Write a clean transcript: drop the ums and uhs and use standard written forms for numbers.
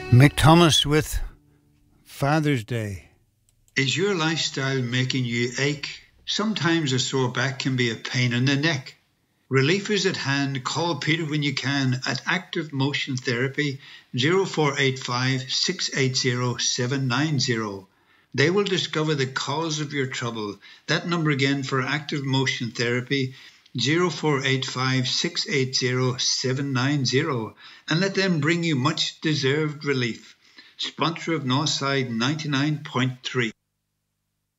Mick Thomas with Father's Day. Is your lifestyle making you ache? Sometimes a sore back can be a pain in the neck. Relief is at hand. Call Peter when you can at Active Motion Therapy 0485 680 790. They will discover the cause of your trouble. That number again for Active Motion Therapy 0485 680 790, and let them bring you much deserved relief. Sponsor of Northside 99.3.